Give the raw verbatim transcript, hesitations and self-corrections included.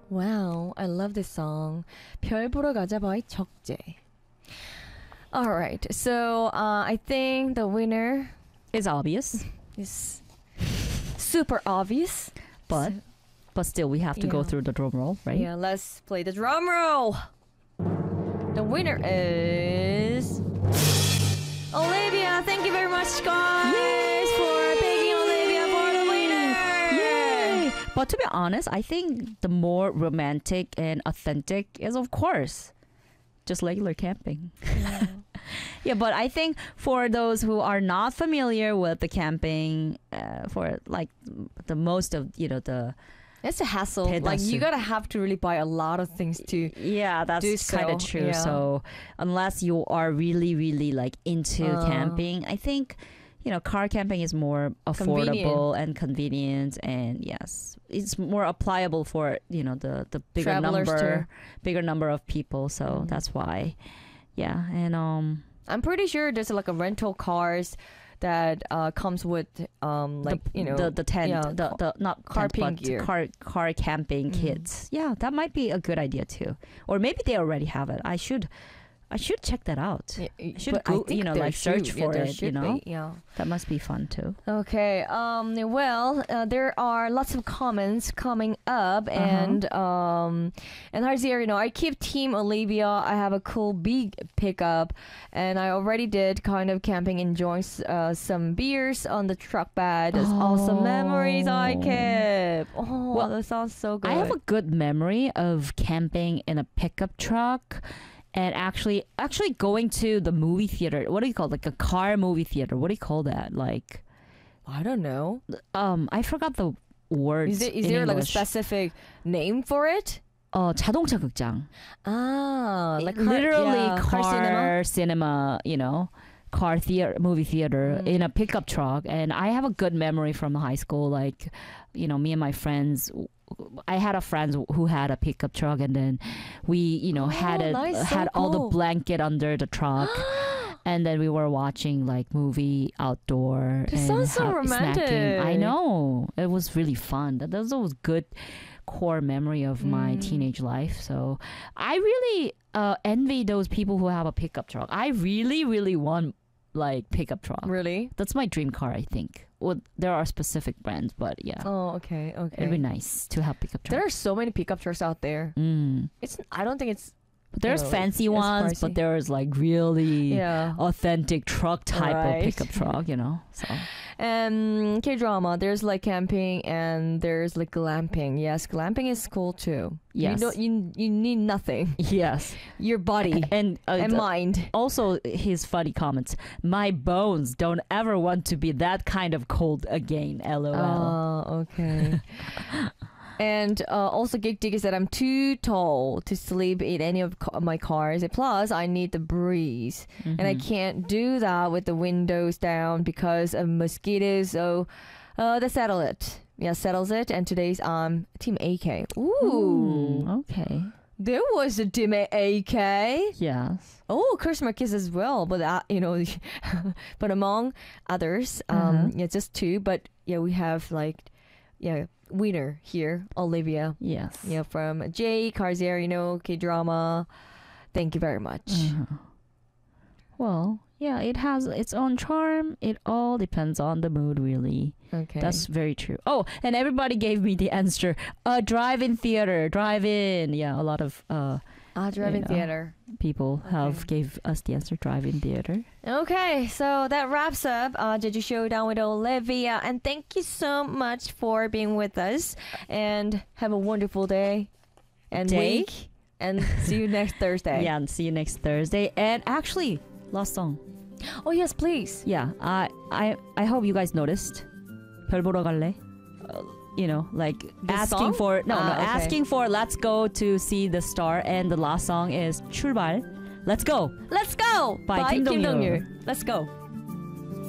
Wow, I love this song. 별 보러 가자 by 적재. All right, so uh, I think the winner It's obvious, is super obvious. but So- but still we have to go Yeah. through the drum roll, right? Yeah, let's play the drum roll. The winner is Olivia. Thank you very much, guys, Yay! for picking Olivia for the winner. Yay! But to be honest, I think the more romantic and authentic is, of course, just regular camping. Yeah. Yeah, but I think for those who are not familiar with the camping, uh, for like the most of you know the It's a hassle. Pedasu. Like you gotta have to really buy a lot of things to. yeah, that's do kind of so, true. yeah. So unless you are really really like into Uh. camping, I think you know car camping is more affordable Convenient. and convenient, and yes, it's more applicable for you know the the bigger Travelers number bigger number of people. So Mhm. that's why, yeah, and um. I'm pretty sure there's like a rental cars that uh, comes with um like the, you know the the tent yeah, the, the not tent, camping but gear. car car camping Mhm. kits. Yeah, that might be a good idea too. Or maybe they already have it. I should I should check that out. Yeah, y- should but I go- think you know, there like, search should- yeah, for there it, you should know? be, yeah. That must be fun too. Okay. Um. Well, uh, there are lots of comments coming up, Uh-huh. and um, and Harzier, you know, I keep Team Olivia. I have a cool big pickup, and I already did kind of camping, enjoying s- uh, some beers on the truck bed. That's awesome memories I Oh. kept. Oh, Well, that sounds so good. I have a good memory of camping in a pickup truck and actually actually going to the movie theater. What do you call it? Like a car movie theater? What do you call that? Like I don't know. um I forgot the words. Is there is in there like a English. specific name for it? 어 자동차 극장. Ah, like car, literally yeah, car, cinema. cinema, you know, car theater, movie theater Mm. in a pickup truck. And I have a good memory from high school. Like, you know, me and my friends, I had a friend who had a pickup truck, and then we, you know, had Oh, it, nice, so had all the cool. blanket under the truck. And then we were watching like movie outdoor. This and sounds so ha- snacking. I romantic. know, it was really fun. That that was always good core memory of my Mm. teenage life. So I really uh, envy those people who have a pickup truck. I really, really want like pickup truck. Really? That's my dream car, I think. Well, there are specific brands, but yeah, Oh, okay, okay. it'd be nice to have pickup truck. There are so many pickup trucks out there. Mm. It's I don't think it's There's know, fancy it's ones, pricey. but there's like really yeah. authentic truck type Right. of pickup truck, you know. So And K drama. There's like camping and there's like glamping. Yes, glamping is cool too. Yes. You don't you you need nothing. yes, Your body and uh, and the- mind. also his funny comments. My bones don't ever want to be that kind of cold again. LOL. Oh, okay. And uh, also, Geek Diggy said I'm too tall to sleep in any of ca- my cars. Plus, I need the breeze, and I Mhm. can't do that with the windows down because of mosquitoes. So, uh, that settle it. Yeah, settles it. And today's um Team A K. Ooh, Mm, okay. there was a Team A K. Yes. Oh, Chris Marquez as well, but uh, you know, but among others, um, Uh-huh. yeah, just two. But yeah, we have like, yeah, winner here, Olivia. Yes. Yeah, from Jay Carzier, you know, K drama. Thank you very much. Uh-huh. Well, yeah, it has its own charm. It all depends on the mood, really. Okay, That's very true. Oh, and everybody gave me the answer. Uh, drive-in theater, drive-in. Yeah, a lot of uh ah, driving you know. theater. people Okay. have gave us the answer, drive-in theater. Okay, so that wraps up uh, Jeju Showdown with Olivia, and thank you so much for being with us. And have a wonderful day and Day? week, and see you next Thursday. Yeah, and see you next Thursday. And actually, last song. Oh yes, please. Yeah, I I I hope you guys noticed. 별 보러 갈래? Uh, you know, like This asking song? for no, Ah, no, okay. asking for let's go to see the star, and the last song is 출발. Let's go. Let's go. By Kim Kim Dong-yu. Dong-yu. Let's go.